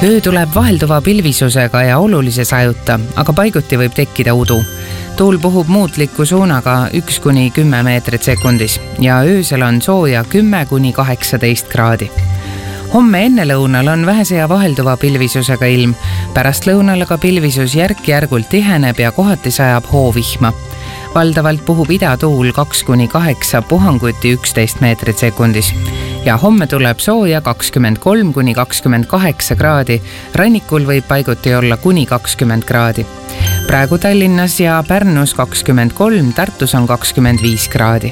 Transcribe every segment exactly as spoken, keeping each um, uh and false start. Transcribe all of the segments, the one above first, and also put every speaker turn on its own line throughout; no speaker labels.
Öö tuleb vahelduva pilvisusega ja olulise sajuta, aga paiguti võib tekkida udu. Tuul puhub muutliku suunaga üks kuni kümme meetrit sekundis ja öösel on sooja kümme kuni kaheksateist kraadi. Homme ennelõunal on vähese ja vahelduva pilvisusega ilm. Pärast lõunal aga pilvisus järk-järgult tiheneb ja kohati sajab hoovihma. Valdavalt puhub idatuul kaks kuni kaheksa, puhanguti üksteist meetrit sekundis. Ja homme tuleb sooja kakskümmend kolm kuni kakskümmend kaheksa kraadi. Rannikul võib paiguti olla kuni kakskümmend kraadi. Praegu Tallinnas ja Pärnus kakskümmend kolm, Tartus on kakskümmend viis kraadi.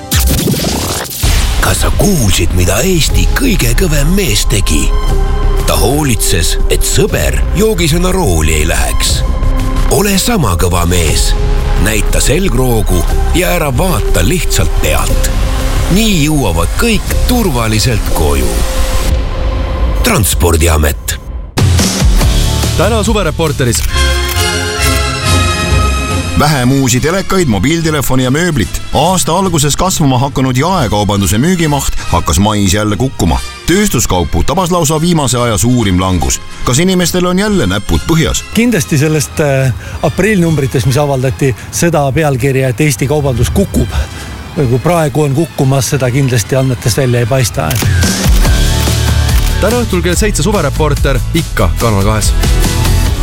Kas sa kuulsid, mida Eesti kõige kõvem mees tegi? Ta hoolitses, et sõber joogisena rooli ei läheks. Ole sama kõva mees. Näita selgroogu ja ära vaata lihtsalt pealt. Nii jõuavad kõik turvaliselt koju. Transpordiamet.
Täna Suvereporteris.
Vähem uusi telekaid, mobiiltelefoni ja mööblit. Aasta alguses kasvama hakanud jaekaubanduse müügimaht hakkas mais jälle kukkuma. Tööstuskaupu tabas lausa viimase aja suurim langus. Kas inimestel on jälle näpud põhjas?
Kindlasti sellest aprilnumbrites, mis avaldati seda pealkirja, et Eesti kaubandus kukub. Kui praegu on kukkumas, seda kindlasti andmetest välja ei paista.
Täna õhtul kell seitse Suvereporter ikka Kanal kahes.